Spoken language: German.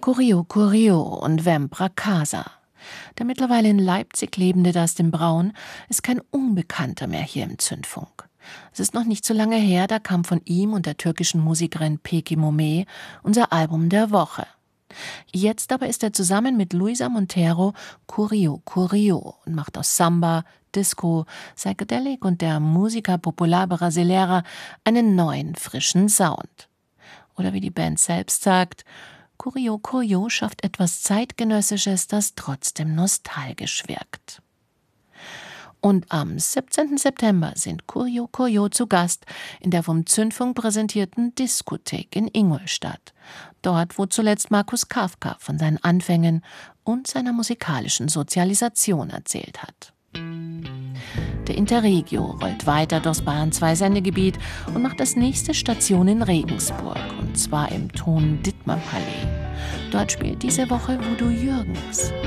Curio Curio und Vempra Casa. Der mittlerweile in Leipzig lebende Dustin Braun ist kein Unbekannter mehr hier im Zündfunk. Es ist noch nicht so lange her, da kam von ihm und der türkischen Musikerin Peki Mome unser Album der Woche. Jetzt aber ist er zusammen mit Luisa Montero Curio Curio und macht aus Samba, Disco, Psychedelic und der Música Popular Brasileira einen neuen, frischen Sound. Oder wie die Band selbst sagt, Curio Curio schafft etwas Zeitgenössisches, das trotzdem nostalgisch wirkt. Und am 17. September sind Curio Curio zu Gast in der vom Zündfunk präsentierten Diskothek in Ingolstadt. Dort, wo zuletzt Markus Kafka von seinen Anfängen und seiner musikalischen Sozialisation erzählt hat. Der Interregio rollt weiter durchs Bayern 2 Sendegebiet und macht als nächste Station in Regensburg, und zwar im Ton Dittmar Palais. Dort spielt diese Woche Voodoo Jürgens.